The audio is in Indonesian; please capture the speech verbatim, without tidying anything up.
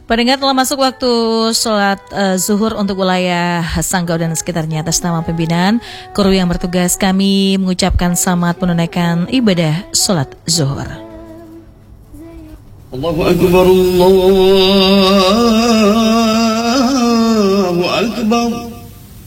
Pendengar, telah masuk waktu sholat uh, zuhur untuk wilayah Sanggau dan sekitarnya. Atas nama pimpinan kru yang bertugas, kami mengucapkan selamat menunaikan ibadah sholat zuhur. Allahu Akbar, Allah